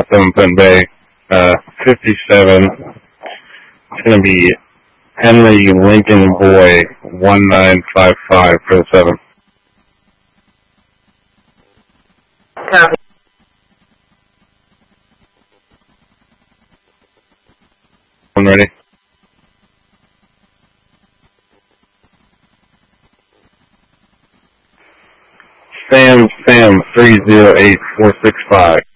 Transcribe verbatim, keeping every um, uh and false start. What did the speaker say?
Seven Point Bay, uh, fifty-seven. It's going to be Henry Lincoln Boy, one nine five five for the seven. Copy. I'm ready. Sam Sam three zero eight four six five.